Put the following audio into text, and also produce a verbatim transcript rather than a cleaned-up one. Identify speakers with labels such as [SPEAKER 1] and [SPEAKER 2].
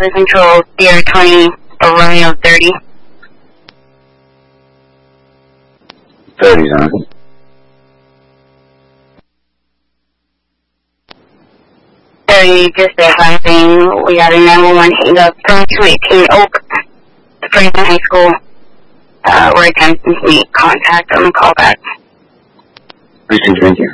[SPEAKER 1] Delta Control, Sierra twenty, Romeo thirty.
[SPEAKER 2] thirty's on.
[SPEAKER 1] thirty, just advising, we got a nine one one hang up from two eighteen Oak, Spring High School. Uh, we're attempting to make contact on the callback.
[SPEAKER 2] Thank you.